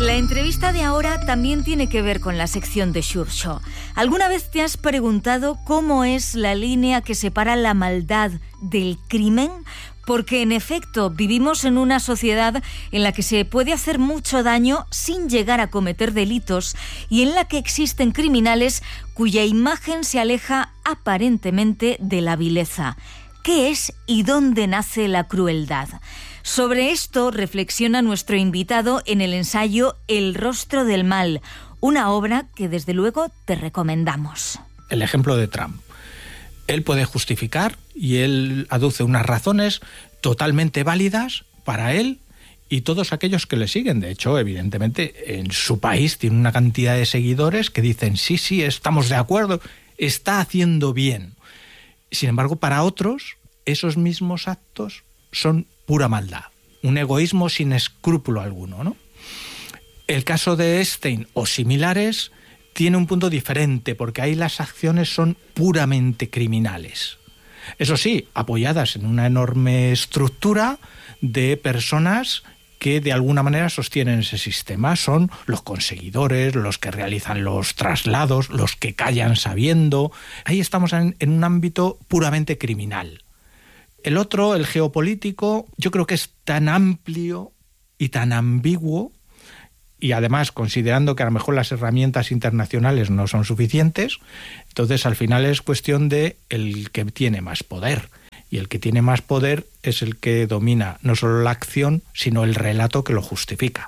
La entrevista de ahora también tiene que ver con la sección de Xurxo. ¿Alguna vez te has preguntado cómo es la línea que separa la maldad del crimen? Porque en efecto vivimos en una sociedad en la que se puede hacer mucho daño sin llegar a cometer delitos y en la que existen criminales cuya imagen se aleja aparentemente de la vileza. ¿Qué es y dónde nace la crueldad? Sobre esto reflexiona nuestro invitado en el ensayo El rostro del mal, una obra que desde luego te recomendamos. El ejemplo de Trump. Él puede justificar y él aduce unas razones totalmente válidas para él y todos aquellos que le siguen. De hecho, evidentemente, en su país tiene una cantidad de seguidores que dicen sí, estamos de acuerdo, está haciendo bien. Sin embargo, para otros, esos mismos actos son pura maldad, un egoísmo sin escrúpulo alguno, ¿no? El caso de Epstein o similares tiene un punto diferente, porque ahí las acciones son puramente criminales. Eso sí, apoyadas en una enorme estructura de personas que de alguna manera sostienen ese sistema. Son los conseguidores, los que realizan los traslados, los que callan sabiendo. Ahí estamos en un ámbito puramente criminal. El otro, el geopolítico, yo creo que es tan amplio y tan ambiguo, y además considerando que a lo mejor las herramientas internacionales no son suficientes, entonces al final es cuestión de el que tiene más poder. Y el que tiene más poder es el que domina no solo la acción, sino el relato que lo justifica.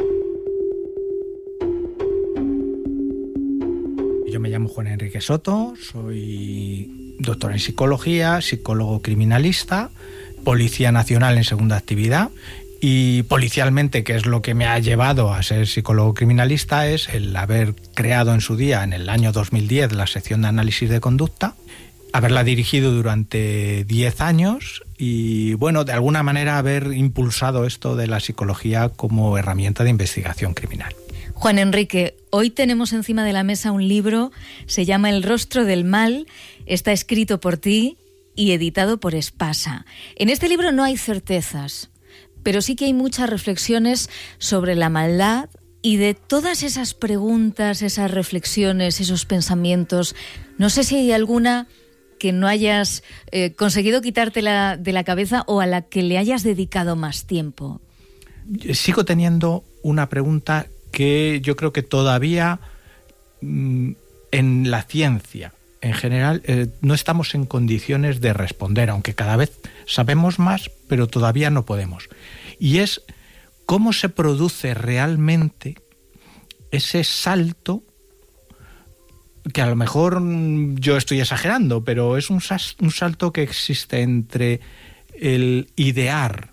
Yo me llamo Juan Enrique Soto, soy doctor en psicología, psicólogo criminalista, policía nacional en segunda actividad. Y policialmente, que es lo que me ha llevado a ser psicólogo criminalista, es el haber creado en su día, en el año 2010, la sección de análisis de conducta, haberla dirigido durante 10 años y, bueno, de alguna manera haber impulsado esto de la psicología como herramienta de investigación criminal. Juan Enrique, hoy tenemos encima de la mesa un libro, se llama El rostro del mal, está escrito por ti y editado por Espasa. En este libro no hay certezas, pero sí que hay muchas reflexiones sobre la maldad y de todas esas preguntas, esas reflexiones, esos pensamientos. No sé si hay alguna que no hayas conseguido quitártela de la cabeza o a la que le hayas dedicado más tiempo. Sigo teniendo una pregunta que yo creo que todavía en la ciencia en general no estamos en condiciones de responder, aunque cada vez sabemos más, pero todavía no podemos. Y es cómo se produce realmente ese salto, que a lo mejor yo estoy exagerando, pero es un salto que existe entre el idear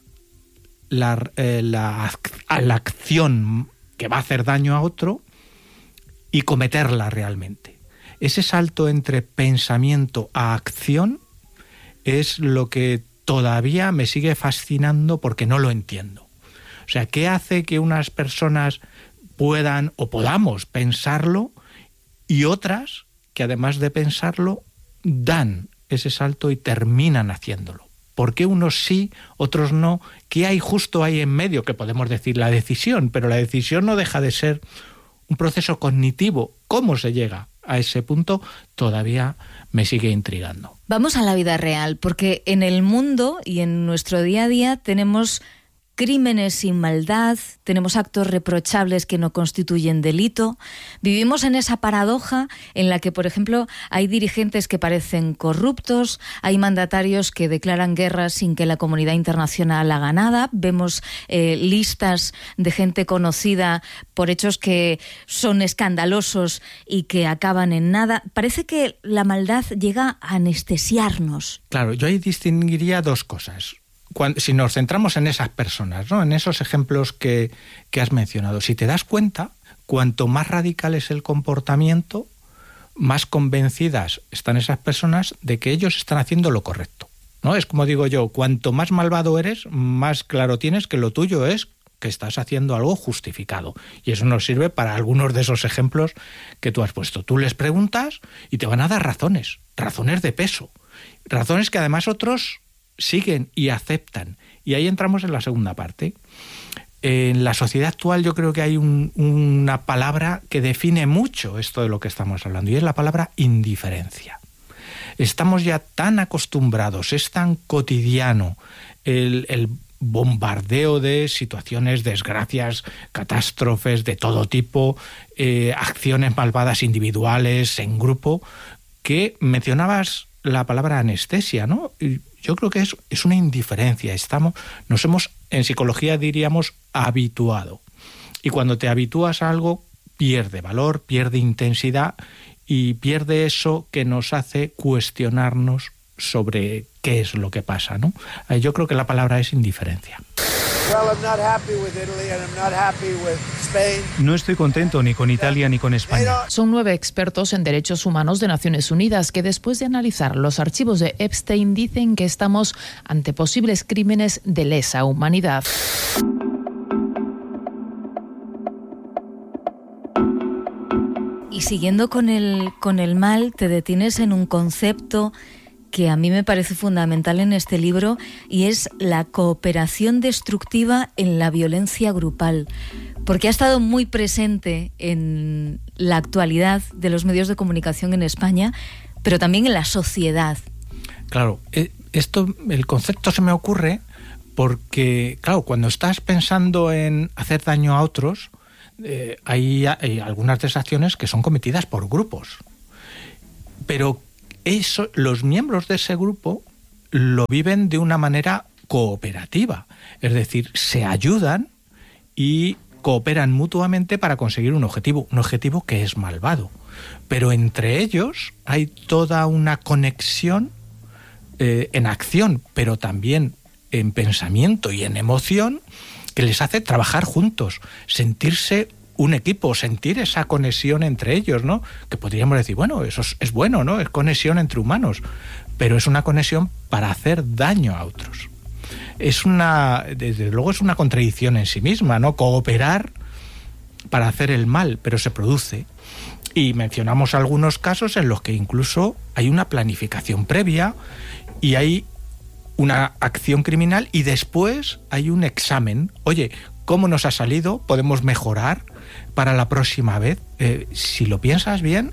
la acción que va a hacer daño a otro y cometerla realmente. Ese salto entre pensamiento a acción es lo que todavía me sigue fascinando porque no lo entiendo. O sea, ¿qué hace que unas personas puedan o podamos pensarlo y otras que además de pensarlo dan ese salto y terminan haciéndolo? ¿Por qué unos sí, otros no? ¿Qué hay justo ahí en medio? Que podemos decir la decisión, pero la decisión no deja de ser un proceso cognitivo. ¿Cómo se llega a ese punto? Todavía me sigue intrigando. Vamos a la vida real, porque en el mundo y en nuestro día a día tenemos crímenes sin maldad, tenemos actos reprochables que no constituyen delito. Vivimos en esa paradoja en la que, por ejemplo, hay dirigentes que parecen corruptos, hay mandatarios que declaran guerra sin que la comunidad internacional haga nada, vemos listas de gente conocida por hechos que son escandalosos y que acaban en nada. Parece que la maldad llega a anestesiarnos. Claro, yo ahí distinguiría dos cosas. Si nos centramos en esas personas, ¿no?, en esos ejemplos que has mencionado, si te das cuenta, cuanto más radical es el comportamiento, más convencidas están esas personas de que ellos están haciendo lo correcto, ¿no? Es como digo yo, cuanto más malvado eres, más claro tienes que lo tuyo es que estás haciendo algo justificado. Y eso nos sirve para algunos de esos ejemplos que tú has puesto. Tú les preguntas y te van a dar razones de peso, razones que además otros siguen y aceptan. Y ahí entramos en la segunda parte. En la sociedad actual yo creo que hay una palabra que define mucho esto de lo que estamos hablando, y es la palabra indiferencia. Estamos ya tan acostumbrados, es tan cotidiano el bombardeo de situaciones, desgracias, catástrofes de todo tipo, acciones malvadas individuales, en grupo, que mencionabas la palabra anestesia, ¿no? Y yo creo que es una indiferencia. Nos hemos, en psicología diríamos, habituado. Y cuando te habitúas a algo, pierde valor, pierde intensidad y pierde eso que nos hace cuestionarnos sobre qué es lo que pasa, ¿no? Yo creo que la palabra es indiferencia. No estoy contento ni con Italia ni con España. Son 9 expertos en derechos humanos de Naciones Unidas que, después de analizar los archivos de Epstein, dicen que estamos ante posibles crímenes de lesa humanidad. Y siguiendo con el mal, te detienes en un concepto que a mí me parece fundamental en este libro, y es la cooperación destructiva en la violencia grupal, porque ha estado muy presente en la actualidad de los medios de comunicación en España, pero también en la sociedad. Claro, el concepto se me ocurre porque, claro, cuando estás pensando en hacer daño a otros, hay algunas de esas acciones que son cometidas por grupos, pero los miembros de ese grupo lo viven de una manera cooperativa, es decir, se ayudan y cooperan mutuamente para conseguir un objetivo que es malvado, pero entre ellos hay toda una conexión en acción, pero también en pensamiento y en emoción, que les hace trabajar juntos, sentirse un equipo, sentir esa conexión entre ellos, ¿no? Que podríamos decir, bueno, eso es bueno, ¿no? Es conexión entre humanos, pero es una conexión para hacer daño a otros. Desde luego es una contradicción en sí misma, ¿no? Cooperar para hacer el mal, pero se produce. Y mencionamos algunos casos en los que incluso hay una planificación previa y hay una acción criminal y después hay un examen. Oye, ¿cómo nos ha salido? ¿Podemos mejorar para la próxima vez? Si lo piensas bien,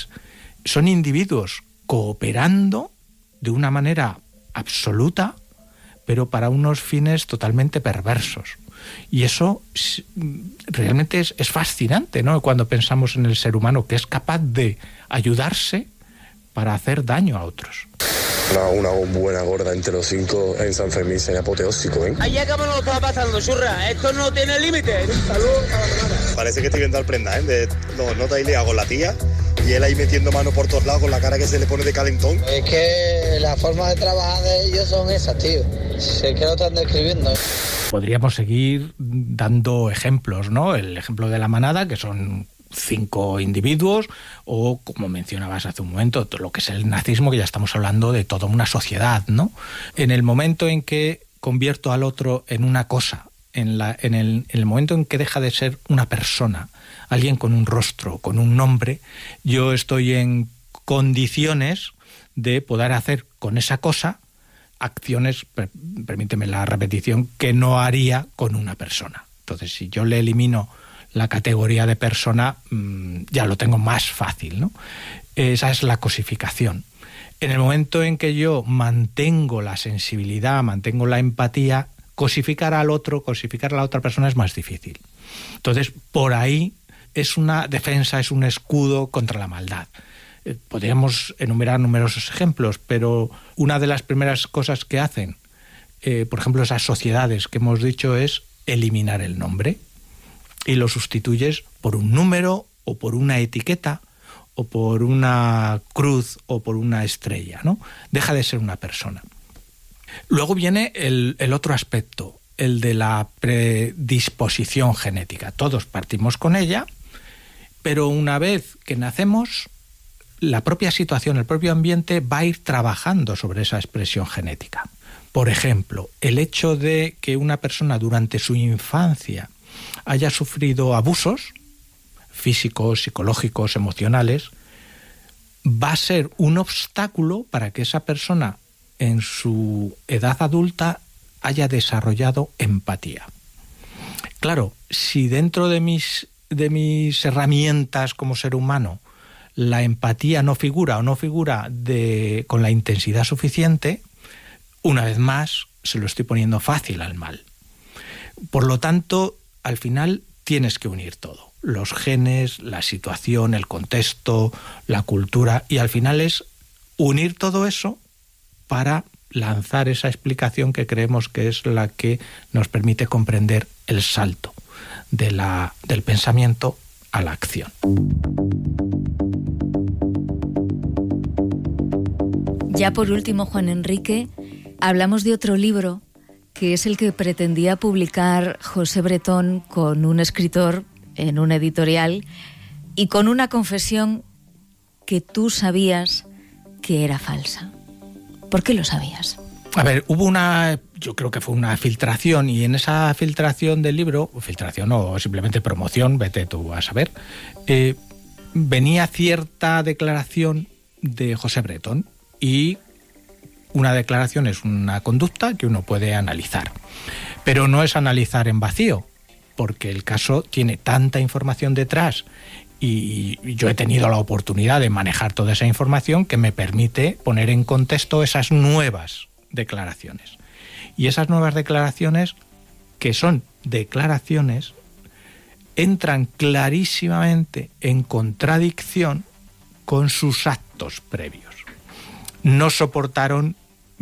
son individuos cooperando de una manera absoluta, pero para unos fines totalmente perversos. Y eso realmente es fascinante, ¿no? Cuando pensamos en el ser humano, que es capaz de ayudarse para hacer daño a otros. Una buena gorda entre los 5 en San Fermín sería apoteósico, ¿eh? Allá que me lo estaba pasando, churra. Esto no tiene límite. Saludos a la semana. Parece que estoy viendo al prenda, ¿eh? No te has liado con la tía y él ahí metiendo mano por todos lados con la cara que se le pone de calentón. Es que la forma de trabajar de ellos son esas, tío. Sé que lo están describiendo. Podríamos seguir dando ejemplos, ¿no? El ejemplo de la manada, que son 5 individuos, o como mencionabas hace un momento, lo que es el nazismo, que ya estamos hablando de toda una sociedad, ¿no? En el momento en que convierto al otro en una cosa, en el momento en que deja de ser una persona, alguien con un rostro, con un nombre, yo estoy en condiciones de poder hacer con esa cosa acciones, permíteme la repetición, que no haría con una persona. Entonces, si yo le elimino la categoría de persona, ya lo tengo más fácil, ¿no? Esa es la cosificación. En el momento en que yo mantengo la sensibilidad, mantengo la empatía, cosificar al otro, cosificar a la otra persona es más difícil. Entonces, por ahí es una defensa, es un escudo contra la maldad. Podríamos enumerar numerosos ejemplos, pero una de las primeras cosas que hacen, por ejemplo, esas sociedades que hemos dicho, es eliminar el nombre. Y lo sustituyes por un número o por una etiqueta o por una cruz o por una estrella, ¿no? Deja de ser una persona. Luego viene el otro aspecto, el de la predisposición genética. Todos partimos con ella, pero una vez que nacemos, la propia situación, el propio ambiente va a ir trabajando sobre esa expresión genética. Por ejemplo, el hecho de que una persona durante su infancia haya sufrido abusos físicos, psicológicos, emocionales, va a ser un obstáculo para que esa persona en su edad adulta haya desarrollado empatía. Claro, si dentro de mis herramientas como ser humano la empatía no figura con la intensidad suficiente, una vez más se lo estoy poniendo fácil al mal. Por lo tanto, al final tienes que unir todo. Los genes, la situación, el contexto, la cultura, y al final es unir todo eso para lanzar esa explicación que creemos que es la que nos permite comprender el salto del pensamiento a la acción. Ya por último, Juan Enrique, hablamos de otro libro que es el que pretendía publicar José Bretón con un escritor en una editorial y con una confesión que tú sabías que era falsa. ¿Por qué lo sabías? A ver, yo creo que fue una filtración, y en esa filtración del libro, filtración o simplemente promoción, vete tú a saber, venía cierta declaración de José Bretón, y una declaración es una conducta que uno puede analizar, pero no es analizar en vacío, porque el caso tiene tanta información detrás y yo he tenido la oportunidad de manejar toda esa información que me permite poner en contexto esas nuevas declaraciones. Y esas nuevas declaraciones, que son declaraciones, entran clarísimamente en contradicción con sus actos previos. No soportaron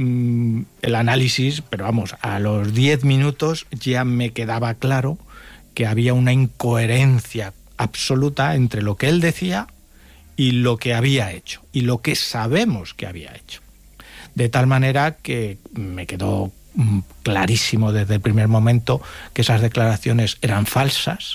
el análisis, pero vamos, a los 10 minutos ya me quedaba claro que había una incoherencia absoluta entre lo que él decía y lo que había hecho, y lo que sabemos que había hecho. De tal manera que me quedó clarísimo desde el primer momento que esas declaraciones eran falsas,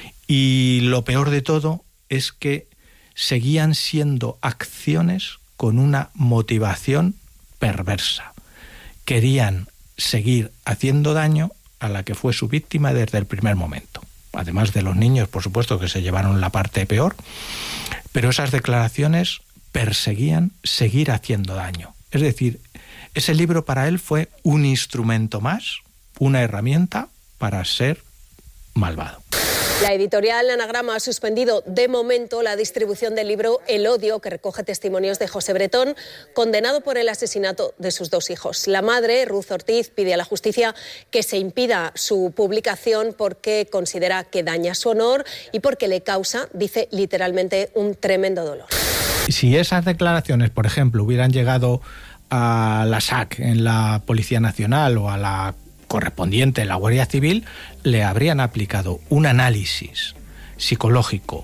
y lo peor de todo es que seguían siendo acciones con una motivación perversa. Querían seguir haciendo daño a la que fue su víctima desde el primer momento. Además de los niños, por supuesto, que se llevaron la parte peor, pero esas declaraciones perseguían seguir haciendo daño. Es decir, ese libro para él fue un instrumento más, una herramienta para ser malvado. La editorial Anagrama ha suspendido de momento la distribución del libro El odio, que recoge testimonios de José Bretón, condenado por el asesinato de sus 2 hijos. La madre, Ruth Ortiz, pide a la justicia que se impida su publicación porque considera que daña su honor y porque le causa, dice literalmente, un tremendo dolor. Si esas declaraciones, por ejemplo, hubieran llegado a la SAC en la Policía Nacional o a la correspondiente en la Guardia Civil, le habrían aplicado un análisis psicológico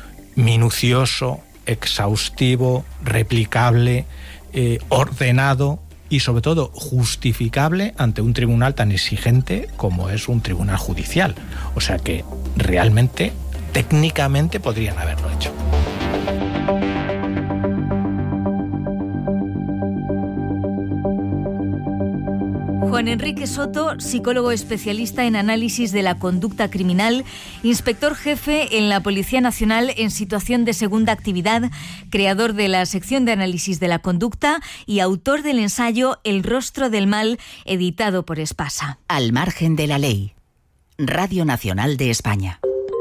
minucioso, exhaustivo, replicable, ordenado y sobre todo justificable ante un tribunal tan exigente como es un tribunal judicial. O sea que realmente, técnicamente, podrían haberlo hecho. Juan Enrique Soto, psicólogo especialista en análisis de la conducta criminal, inspector jefe en la Policía Nacional en situación de segunda actividad, creador de la sección de análisis de la conducta y autor del ensayo El rostro del mal, editado por Espasa. Al margen de la ley. Radio Nacional de España.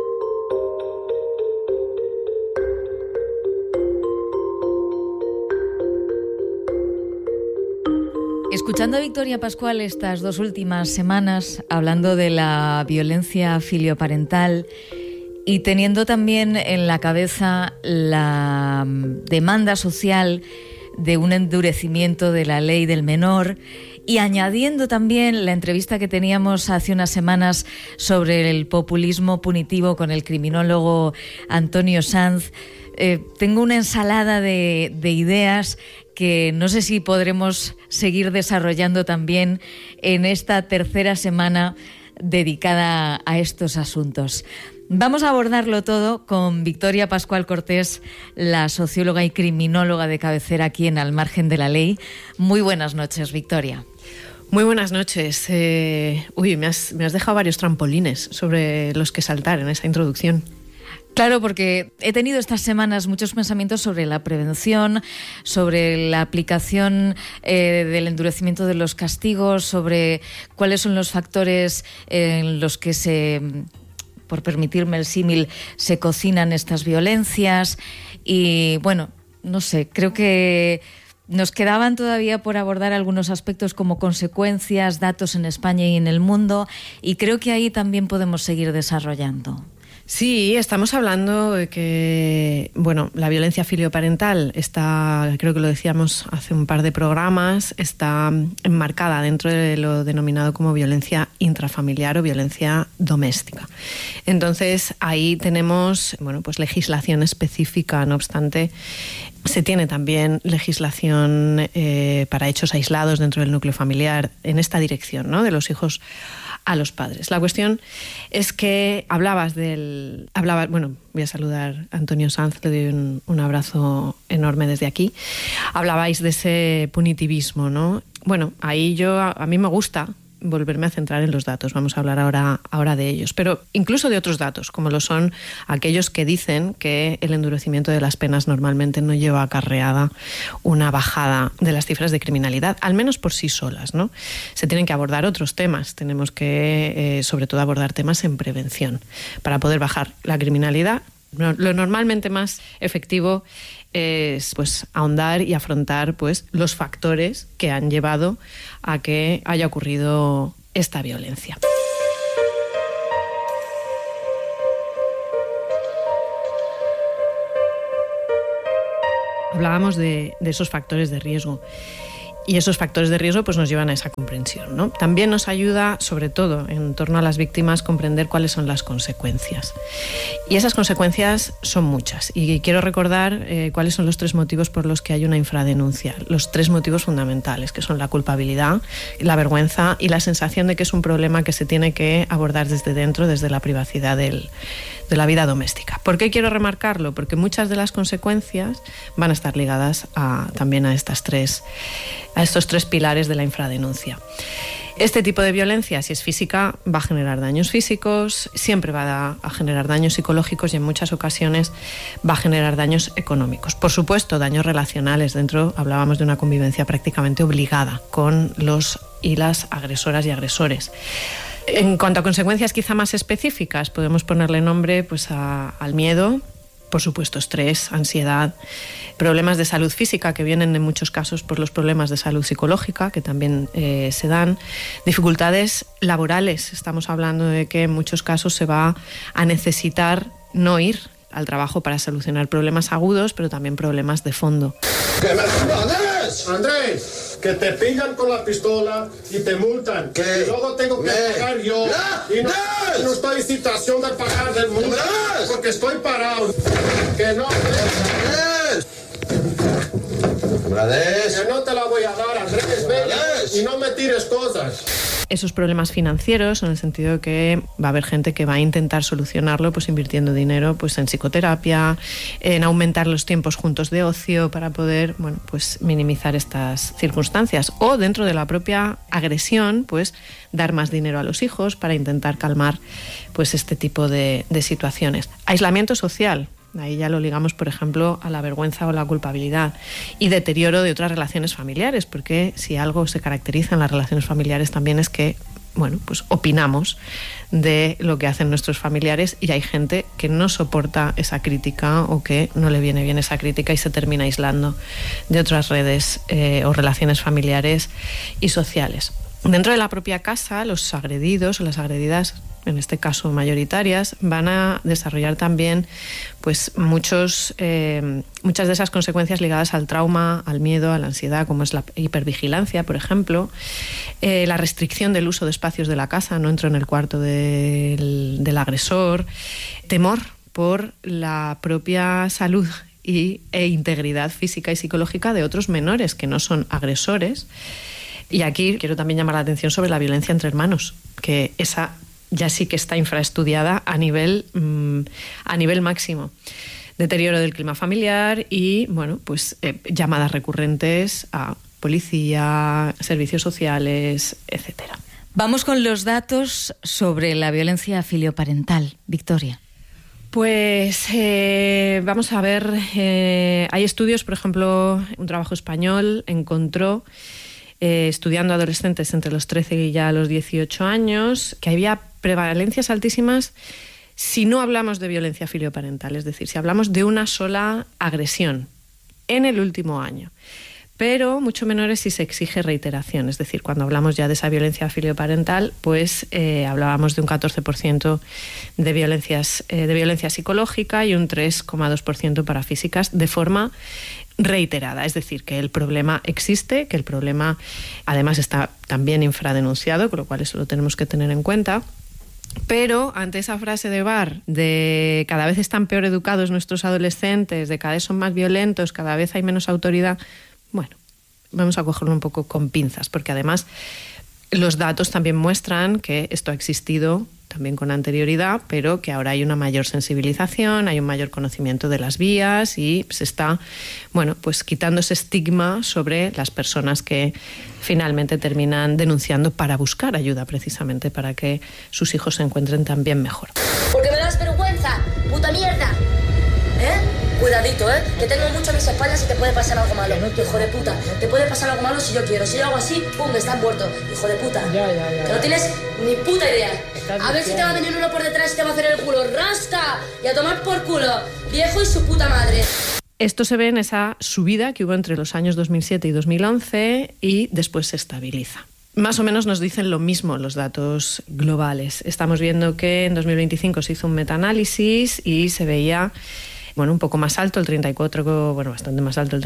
Escuchando a Victoria Pascual estas 2 últimas semanas, hablando de la violencia filioparental y teniendo también en la cabeza la demanda social de un endurecimiento de la ley del menor, y añadiendo también la entrevista que teníamos hace unas semanas sobre el populismo punitivo con el criminólogo Antonio Sanz, tengo una ensalada de ideas que no sé si podremos seguir desarrollando también en esta tercera semana dedicada a estos asuntos. Vamos a abordarlo todo con Victoria Pascual Cortés, la socióloga y criminóloga de cabecera aquí en Al margen de la ley. Muy buenas noches, Victoria. Muy buenas noches. Me has dejado varios trampolines sobre los que saltar en esa introducción. Claro, porque he tenido estas semanas muchos pensamientos sobre la prevención, sobre la aplicación del endurecimiento de los castigos, sobre cuáles son los factores en los que por permitirme el símil, se cocinan estas violencias. Y bueno, no sé, creo que nos quedaban todavía por abordar algunos aspectos como consecuencias, datos en España y en el mundo, y creo que ahí también podemos seguir desarrollando. Sí, estamos hablando de que, la violencia filioparental está, creo que lo decíamos hace un par de programas, está enmarcada dentro de lo denominado como violencia intrafamiliar o violencia doméstica. Entonces, ahí tenemos, legislación específica, no obstante, se tiene también legislación para hechos aislados dentro del núcleo familiar en esta dirección, ¿no?, de los hijos a los padres. La cuestión es que voy a saludar a Antonio Sanz, le doy un abrazo enorme desde aquí. Hablabais de ese punitivismo, ¿no? Bueno, ahí a mí me gusta volverme a centrar en los datos. Vamos a hablar ahora de ellos. Pero incluso de otros datos, como lo son aquellos que dicen que el endurecimiento de las penas normalmente no lleva acarreada una bajada de las cifras de criminalidad, al menos por sí solas, ¿no? Se tienen que abordar otros temas. Tenemos que, sobre todo, abordar temas en prevención para poder bajar la criminalidad. Lo normalmente más efectivo es ahondar y afrontar los factores que han llevado a que haya ocurrido esta violencia. Hablábamos de esos factores de riesgo. Y esos factores de riesgo nos llevan a esa comprensión, ¿no? También nos ayuda, sobre todo en torno a las víctimas, comprender cuáles son las consecuencias. Y esas consecuencias son muchas. Y quiero recordar cuáles son los 3 motivos por los que hay una infradenuncia. Los 3 motivos fundamentales, que son la culpabilidad, la vergüenza y la sensación de que es un problema que se tiene que abordar desde dentro, desde la privacidad de la vida doméstica. ¿Por qué quiero remarcarlo? Porque muchas de las consecuencias van a estar ligadas también a estos 3 pilares de la infradenuncia. Este tipo de violencia, si es física, va a generar daños físicos, siempre va a generar daños psicológicos y en muchas ocasiones va a generar daños económicos. Por supuesto, daños relacionales. Hablábamos de una convivencia prácticamente obligada con los y las agresoras y agresores. En cuanto a consecuencias quizá más específicas, podemos ponerle nombre al miedo, por supuesto estrés, ansiedad, problemas de salud física que vienen en muchos casos por los problemas de salud psicológica que también se dan, dificultades laborales. Estamos hablando de que en muchos casos se va a necesitar no ir al trabajo para solucionar problemas agudos, pero también problemas de fondo. ¡Que me Andrés! Que te pillan con la pistola y te multan. Y luego tengo que pagar yo. Y no estoy en situación de pagar del mundo porque estoy parado. Que no. Que no te la voy a dar, Andrés. Ven y no me tires cosas. Esos problemas financieros, en el sentido de que va a haber gente que va a intentar solucionarlo invirtiendo dinero en psicoterapia, en aumentar los tiempos juntos de ocio para poder minimizar estas circunstancias, o dentro de la propia agresión dar más dinero a los hijos para intentar calmar este tipo de situaciones. Aislamiento social. Ahí ya lo ligamos, por ejemplo, a la vergüenza o la culpabilidad, y deterioro de otras relaciones familiares, porque si algo se caracteriza en las relaciones familiares también es que opinamos de lo que hacen nuestros familiares, y hay gente que no soporta esa crítica o que no le viene bien esa crítica y se termina aislando de otras redes o relaciones familiares y sociales. Dentro de la propia casa, los agredidos o las agredidas, en este caso mayoritarias, van a desarrollar también muchas de esas consecuencias ligadas al trauma, al miedo, a la ansiedad, como es la hipervigilancia, por ejemplo, la restricción del uso de espacios de la casa, no entro en el cuarto del agresor, temor por la propia salud e integridad física y psicológica de otros menores que no son agresores. Y aquí quiero también llamar la atención sobre la violencia entre hermanos, que esa ya sí que está infraestudiada a nivel máximo. Deterioro del clima familiar y llamadas recurrentes a policía, servicios sociales, etcétera. Vamos con los datos sobre la violencia filioparental. Victoria. Pues vamos a ver, hay estudios, por ejemplo, un trabajo español encontró, estudiando adolescentes entre los 13 y ya los 18 años, que había prevalencias altísimas si no hablamos de violencia filioparental, es decir, si hablamos de una sola agresión en el último año, pero mucho menores si se exige reiteración, es decir, cuando hablamos ya de esa violencia filioparental, pues hablábamos de un 14% de violencia psicológica y un 3,2% para físicas de forma reiterada, es decir, que el problema existe, que el problema además está también infradenunciado, con lo cual eso lo tenemos que tener en cuenta. Pero ante esa frase de Barr de cada vez están peor educados nuestros adolescentes, de cada vez son más violentos, cada vez hay menos autoridad, bueno, vamos a cogerlo un poco con pinzas, porque además los datos también muestran que esto ha existido también con anterioridad, pero que ahora hay una mayor sensibilización, hay un mayor conocimiento de las vías y se está, bueno, pues quitando ese estigma sobre las personas que finalmente terminan denunciando para buscar ayuda, precisamente para que sus hijos se encuentren también mejor. Porque me das vergüenza, puta mierda. Cuidadito, que tengo mucho a mis espaldas y te puede pasar algo malo. Hijo de puta, te puede pasar algo malo si yo quiero. Si yo hago así, pum, estás muerto. Hijo de puta. Ya. Que no tienes ni puta idea. A ver si te va a venir uno por detrás y te va a hacer el culo. ¡Rasca! Y a tomar por culo. Viejo y su puta madre. Esto se ve en esa subida que hubo entre los años 2007 y 2011 y después se estabiliza. Más o menos nos dicen lo mismo los datos globales. Estamos viendo que en 2025 se hizo un metaanálisis y se veía, bueno, un poco más alto, bastante más alto, el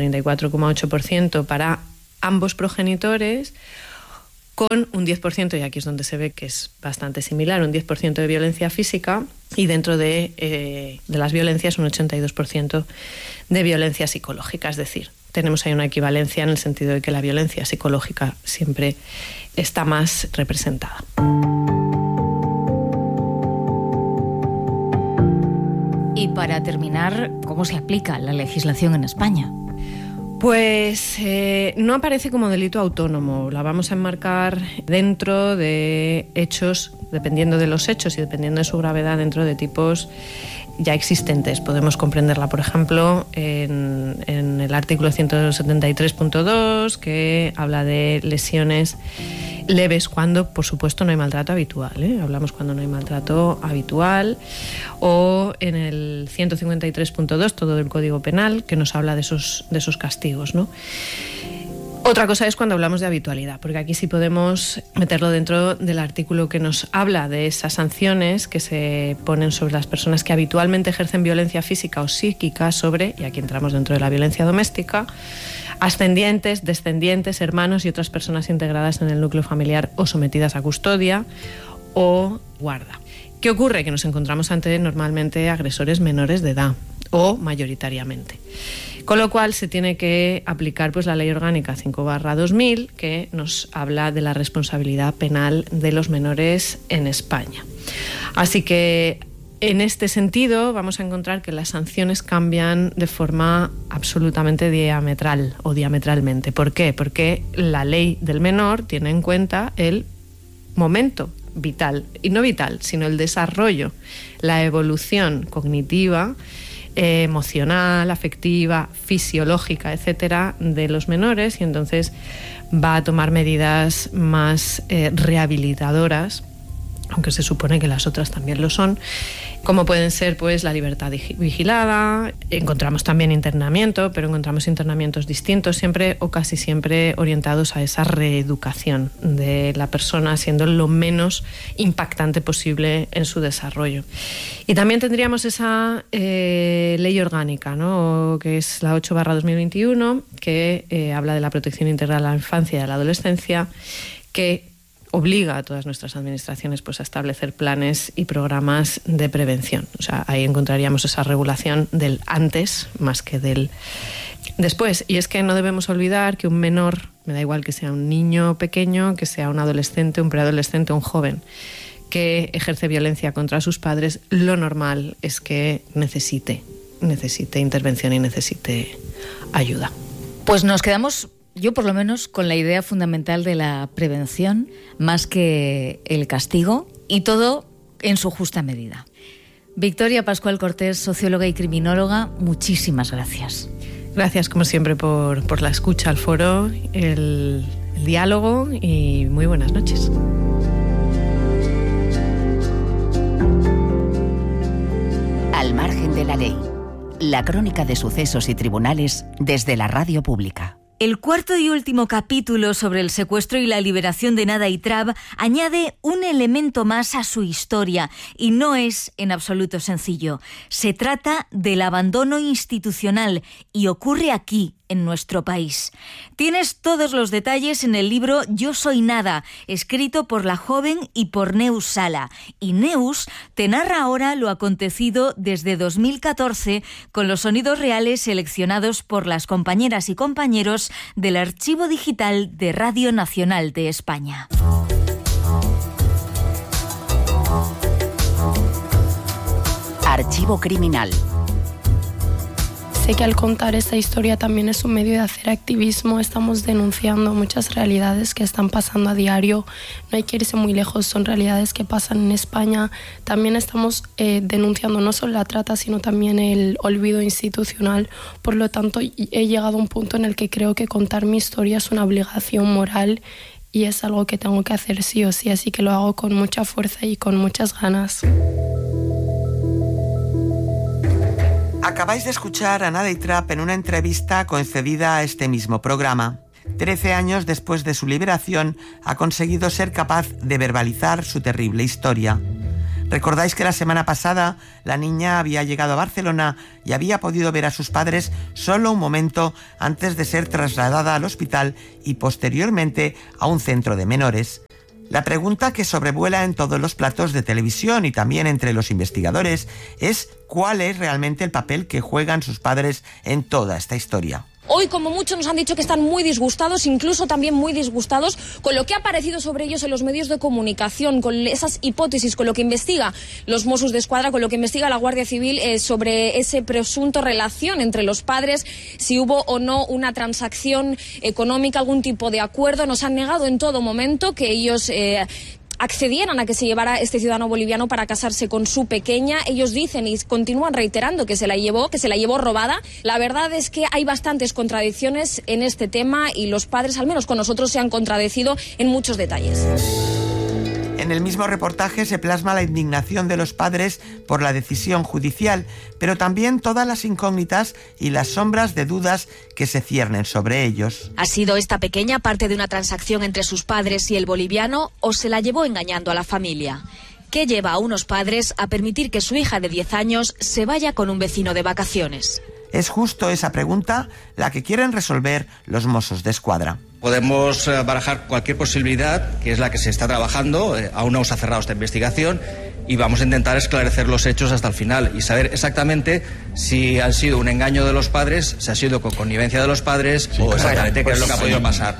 34,8% para ambos progenitores, con un 10%, y aquí es donde se ve que es bastante similar, un 10% de violencia física, y dentro de las violencias un 82% de violencia psicológica. Es decir, tenemos ahí una equivalencia en el sentido de que la violencia psicológica siempre está más representada. Y para terminar, ¿cómo se aplica la legislación en España? Pues no aparece como delito autónomo. La vamos a enmarcar dentro de hechos, dependiendo de los hechos y dependiendo de su gravedad, dentro de tipos ya existentes. Podemos comprenderla, por ejemplo, en el artículo 173.2, que habla de lesiones leves cuando, por supuesto, no hay maltrato habitual, Hablamos cuando no hay maltrato habitual. O en el 153.2, todo del Código Penal, que nos habla de esos castigos, ¿no? Otra cosa es cuando hablamos de habitualidad, porque aquí sí podemos meterlo dentro del artículo que nos habla de esas sanciones que se ponen sobre las personas que habitualmente ejercen violencia física o psíquica sobre, y aquí entramos dentro de la violencia doméstica, ascendientes, descendientes, hermanos y otras personas integradas en el núcleo familiar o sometidas a custodia o guarda. ¿Qué ocurre? Que nos encontramos ante normalmente agresores menores de edad o mayoritariamente. Con lo cual se tiene que aplicar pues la Ley Orgánica 5/2000, que nos habla de la responsabilidad penal de los menores en España. Así que en este sentido vamos a encontrar que las sanciones cambian de forma absolutamente diametral o diametralmente. ¿Por qué? Porque la ley del menor tiene en cuenta el momento vital, y no vital, sino el desarrollo, la evolución cognitiva, emocional, afectiva, fisiológica, etcétera, de los menores, y entonces va a tomar medidas más rehabilitadoras, aunque se supone que las otras también lo son, como pueden ser pues la libertad vigilada. Encontramos también internamiento, pero encontramos internamientos distintos, siempre o casi siempre orientados a esa reeducación de la persona, siendo lo menos impactante posible en su desarrollo. Y también tendríamos esa ley orgánica, ¿no?, que es la 8/2021, que habla de la protección integral a la infancia y a la adolescencia, que obliga a todas nuestras administraciones pues a establecer planes y programas de prevención. O sea, ahí encontraríamos esa regulación del antes más que del después. Y es que no debemos olvidar que un menor, me da igual que sea un niño pequeño, que sea un adolescente, un preadolescente, un joven, que ejerce violencia contra sus padres, lo normal es que necesite intervención y necesite ayuda. Pues nos quedamos, yo por lo menos, con la idea fundamental de la prevención más que el castigo, y todo en su justa medida. Victoria Pascual Cortés, socióloga y criminóloga, muchísimas gracias. Gracias, como siempre, por la escucha al foro, el diálogo y muy buenas noches. Al margen de la ley. La crónica de sucesos y tribunales desde la radio pública. El cuarto y último capítulo sobre el secuestro y la liberación de Nada y Trab añade un elemento más a su historia y no es en absoluto sencillo. Se trata del abandono institucional y ocurre aquí, en nuestro país. Tienes todos los detalles en el libro Yo soy nada, escrito por la joven y por Neus Sala. Y Neus te narra ahora lo acontecido desde 2014 con los sonidos reales seleccionados por las compañeras y compañeros del Archivo Digital de Radio Nacional de España. Archivo Criminal. Sé que al contar esta historia también es un medio de hacer activismo. Estamos denunciando muchas realidades que están pasando a diario. No hay que irse muy lejos, son realidades que pasan en España. También estamos denunciando no solo la trata, sino también el olvido institucional. Por lo tanto, he llegado a un punto en el que creo que contar mi historia es una obligación moral y es algo que tengo que hacer sí o sí, así que lo hago con mucha fuerza y con muchas ganas. Acabáis de escuchar a Nada y Trab en una entrevista concedida a este mismo programa. 13 años después de su liberación, ha conseguido ser capaz de verbalizar su terrible historia. ¿Recordáis que la semana pasada la niña había llegado a Barcelona y había podido ver a sus padres solo un momento antes de ser trasladada al hospital y posteriormente a un centro de menores? La pregunta que sobrevuela en todos los platos de televisión y también entre los investigadores es ¿cuál es realmente el papel que juegan sus padres en toda esta historia? Hoy, como muchos, nos han dicho que están muy disgustados, incluso también muy disgustados con lo que ha aparecido sobre ellos en los medios de comunicación, con esas hipótesis, con lo que investiga los Mossos d'Esquadra, con lo que investiga la Guardia Civil sobre ese presunto relación entre los padres, si hubo o no una transacción económica, algún tipo de acuerdo. Nos han negado en todo momento que ellos accedieran a que se llevara este ciudadano boliviano para casarse con su pequeña. Ellos dicen y continúan reiterando que se la llevó robada. La verdad es que hay bastantes contradicciones en este tema y los padres, al menos con nosotros, se han contradecido en muchos detalles. En el mismo reportaje se plasma la indignación de los padres por la decisión judicial, pero también todas las incógnitas y las sombras de dudas que se ciernen sobre ellos. ¿Ha sido esta pequeña parte de una transacción entre sus padres y el boliviano o se la llevó engañando a la familia? ¿Qué lleva a unos padres a permitir que su hija de 10 años se vaya con un vecino de vacaciones? Es justo esa pregunta la que quieren resolver los Mossos d'Esquadra. Podemos barajar cualquier posibilidad, que es la que se está trabajando. Aún no se ha cerrado esta investigación y vamos a intentar esclarecer los hechos hasta el final y saber exactamente si han sido un engaño de los padres, si ha sido con connivencia de los padres o exactamente qué es lo que ha podido pasar.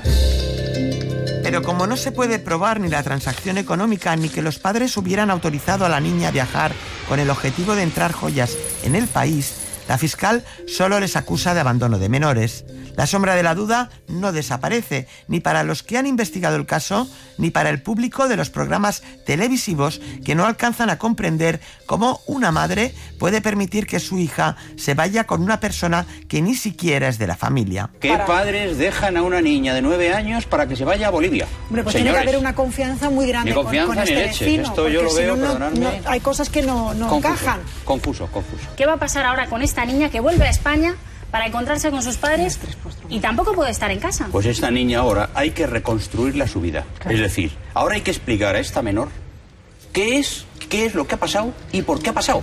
Pero como no se puede probar ni la transacción económica ni que los padres hubieran autorizado a la niña a viajar con el objetivo de entrar joyas en el país, la fiscal solo les acusa de abandono de menores. La sombra de la duda no desaparece, ni para los que han investigado el caso, ni para el público de los programas televisivos que no alcanzan a comprender cómo una madre puede permitir que su hija se vaya con una persona que ni siquiera es de la familia. ¿Qué padres dejan a una niña de 9 años para que se vaya a Bolivia? Hombre, pues señores, tiene que haber una confianza muy grande con este vecino. Esto yo lo veo, perdonadme. Hay cosas que no encajan. Confuso. ¿Qué va a pasar ahora con esta niña que vuelve a España para encontrarse con sus padres y tampoco puede estar en casa? Pues esta niña ahora hay que reconstruirle su vida. Claro. Es decir, ahora hay que explicar a esta menor qué es lo que ha pasado y por qué ha pasado.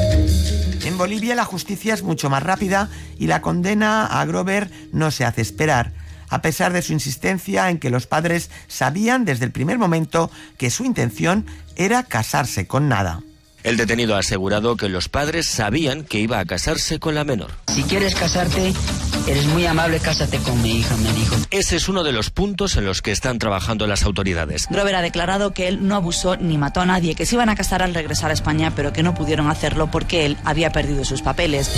En Bolivia la justicia es mucho más rápida y la condena a Grover no se hace esperar, a pesar de su insistencia en que los padres sabían desde el primer momento que su intención era casarse con Nada. El detenido ha asegurado que los padres sabían que iba a casarse con la menor. Si quieres casarte, eres muy amable, cásate con mi hija, me dijo. Ese es uno de los puntos en los que están trabajando las autoridades. Grover ha declarado que él no abusó ni mató a nadie, que se iban a casar al regresar a España, pero que no pudieron hacerlo porque él había perdido sus papeles.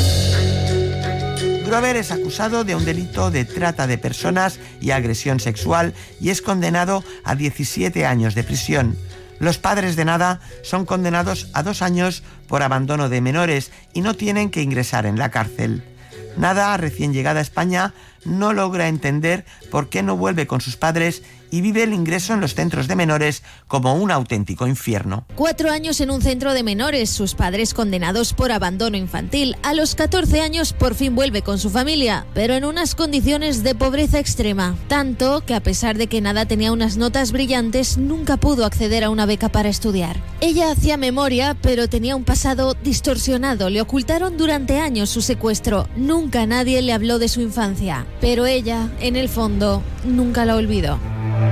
Grover es acusado de un delito de trata de personas y agresión sexual y es condenado a 17 años de prisión. Los padres de Nada son condenados a 2 años por abandono de menores y no tienen que ingresar en la cárcel. Nada, recién llegada a España, no logra entender por qué no vuelve con sus padres y vive el ingreso en los centros de menores como un auténtico infierno. 4 años en un centro de menores, sus padres condenados por abandono infantil. A los 14 años por fin vuelve con su familia, pero en unas condiciones de pobreza extrema. Tanto que a pesar de que Nada tenía unas notas brillantes, nunca pudo acceder a una beca para estudiar. Ella hacía memoria, pero tenía un pasado distorsionado. Le ocultaron durante años su secuestro. Nunca nadie le habló de su infancia, pero ella, en el fondo, nunca la olvidó.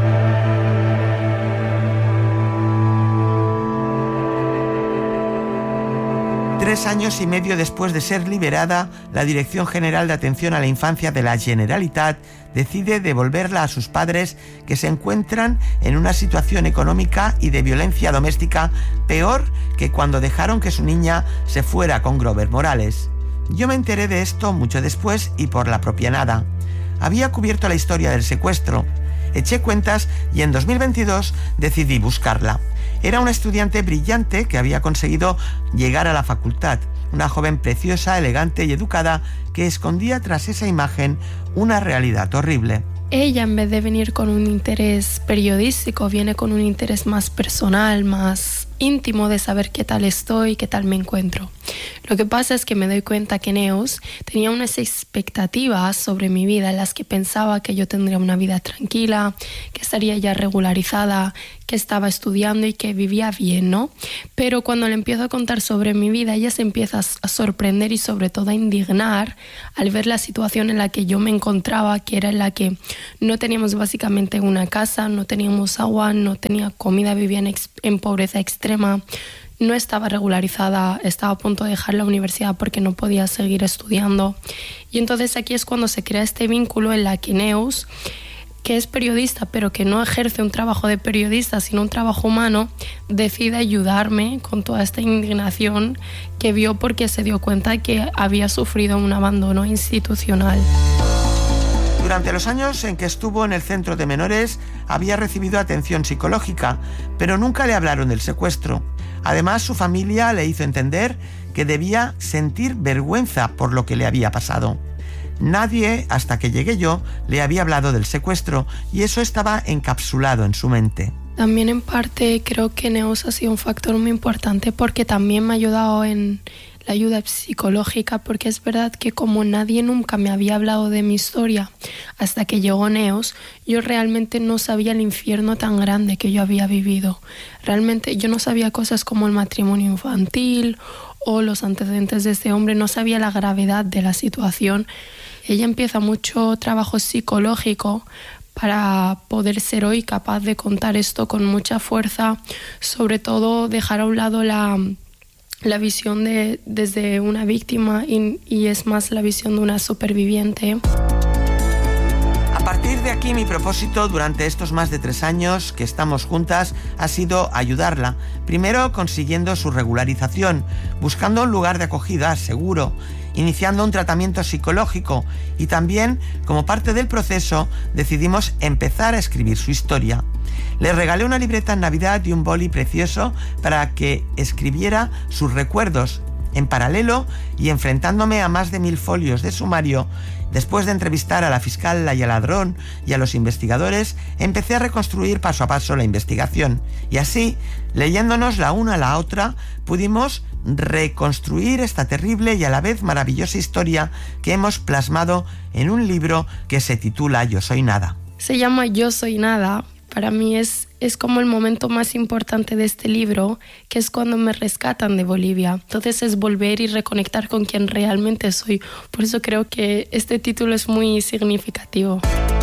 Tres años y medio después de ser liberada, la Dirección General de Atención a la Infancia de la Generalitat decide devolverla a sus padres, que se encuentran en una situación económica y de violencia doméstica peor que cuando dejaron que su niña se fuera con Grover Morales. Yo me enteré de esto mucho después y por la propia Nada. Había cubierto la historia del secuestro. Eché cuentas y en 2022 decidí buscarla. Era una estudiante brillante que había conseguido llegar a la facultad, una joven preciosa, elegante y educada que escondía tras esa imagen una realidad horrible. Ella, en vez de venir con un interés periodístico, viene con un interés más personal, más íntimo, de saber qué tal estoy, qué tal me encuentro. Lo que pasa es que me doy cuenta que Neus tenía unas expectativas sobre mi vida en las que pensaba que yo tendría una vida tranquila, que estaría ya regularizada, que estaba estudiando y que vivía bien, ¿no? Pero cuando le empiezo a contar sobre mi vida, ella se empieza a sorprender y sobre todo a indignar al ver la situación en la que yo me encontraba, que era en la que no teníamos básicamente una casa, no teníamos agua, no tenía comida, vivía en pobreza extrema, no estaba regularizada, estaba a punto de dejar la universidad porque no podía seguir estudiando. Y entonces aquí es cuando se crea este vínculo en la que Neus, que es periodista pero que no ejerce un trabajo de periodista sino un trabajo humano, decide ayudarme con toda esta indignación que vio porque se dio cuenta que había sufrido un abandono institucional. Durante los años en que estuvo en el centro de menores había recibido atención psicológica, pero nunca le hablaron del secuestro. Además, su familia le hizo entender que debía sentir vergüenza por lo que le había pasado. Nadie, hasta que llegué yo, le había hablado del secuestro y eso estaba encapsulado en su mente. También en parte creo que Neus ha sido un factor muy importante porque también me ha ayudado en la ayuda psicológica, porque es verdad que como nadie nunca me había hablado de mi historia hasta que llegó Neus, yo realmente no sabía el infierno tan grande que yo había vivido. Realmente yo no sabía cosas como el matrimonio infantil o los antecedentes de este hombre, no sabía la gravedad de la situación. Ella empieza mucho trabajo psicológico para poder ser hoy capaz de contar esto con mucha fuerza, sobre todo dejar a un lado la visión desde una víctima y es más la visión de una superviviente. A partir de aquí mi propósito durante estos más de 3 años que estamos juntas ha sido ayudarla, primero consiguiendo su regularización, buscando un lugar de acogida seguro, iniciando un tratamiento psicológico y también, como parte del proceso, decidimos empezar a escribir su historia. Le regalé una libreta en Navidad y un boli precioso para que escribiera sus recuerdos. En paralelo, y enfrentándome a más de 1000 folios de sumario, después de entrevistar a la fiscal y al ladrón y a los investigadores, empecé a reconstruir paso a paso la investigación. Y así, leyéndonos la una a la otra, pudimos reconstruir esta terrible y a la vez maravillosa historia que hemos plasmado en un libro que se titula Yo soy nada. Se llama Yo soy nada. Para mí es como el momento más importante de este libro, que es cuando me rescatan de Bolivia. Entonces es volver y reconectar con quien realmente soy. Por eso creo que este título es muy significativo.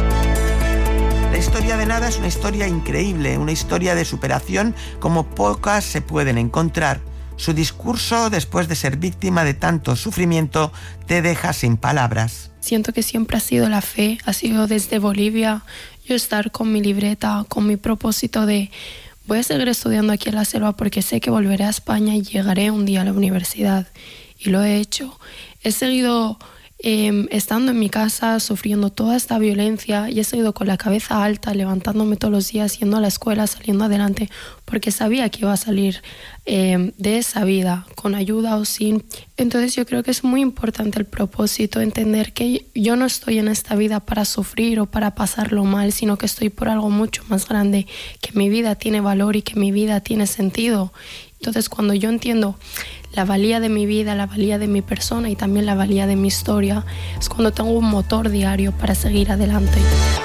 La historia de Nada es una historia increíble, una historia de superación como pocas se pueden encontrar. Su discurso, después de ser víctima de tanto sufrimiento, te deja sin palabras. Siento que siempre ha sido la fe, ha sido desde Bolivia yo estar con mi libreta, con mi propósito de voy a seguir estudiando aquí en la selva porque sé que volveré a España y llegaré un día a la universidad. Y lo he hecho. He seguido estando en mi casa, sufriendo toda esta violencia, y he seguido con la cabeza alta, levantándome todos los días, yendo a la escuela, saliendo adelante, porque sabía que iba a salir de esa vida, con ayuda o sin. Entonces yo creo que es muy importante el propósito, entender que yo no estoy en esta vida para sufrir o para pasarlo mal, sino que estoy por algo mucho más grande, que mi vida tiene valor y que mi vida tiene sentido. Entonces cuando yo entiendo la valía de mi vida, la valía de mi persona y también la valía de mi historia, es cuando tengo un motor diario para seguir adelante.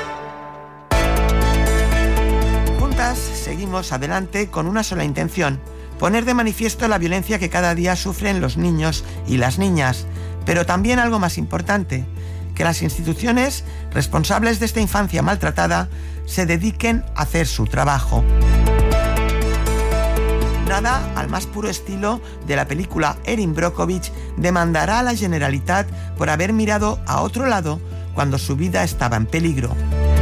Juntas seguimos adelante con una sola intención: poner de manifiesto la violencia que cada día sufren los niños y las niñas, pero también algo más importante, que las instituciones responsables de esta infancia maltratada se dediquen a hacer su trabajo. Nada al más puro estilo de la película Erin Brockovich demandará a la Generalitat por haber mirado a otro lado cuando su vida estaba en peligro.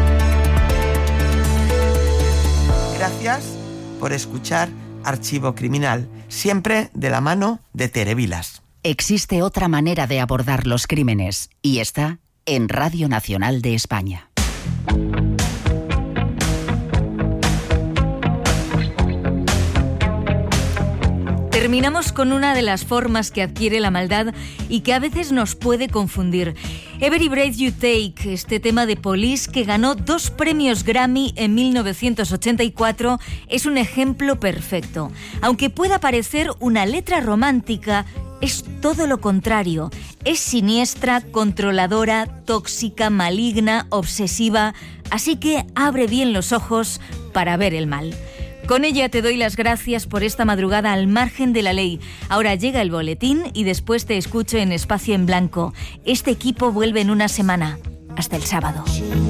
Gracias por escuchar Archivo Criminal, siempre de la mano de Tere Vilas. Existe otra manera de abordar los crímenes y está en Radio Nacional de España. Terminamos con una de las formas que adquiere la maldad y que a veces nos puede confundir. Every Breath You Take, este tema de Police que ganó 2 premios Grammy en 1984, es un ejemplo perfecto. Aunque pueda parecer una letra romántica, es todo lo contrario. Es siniestra, controladora, tóxica, maligna, obsesiva, así que abre bien los ojos para ver el mal. Con ella te doy las gracias por esta madrugada al margen de la ley. Ahora llega el boletín y después te escucho en Espacio en Blanco. Este equipo vuelve en una semana. Hasta el sábado.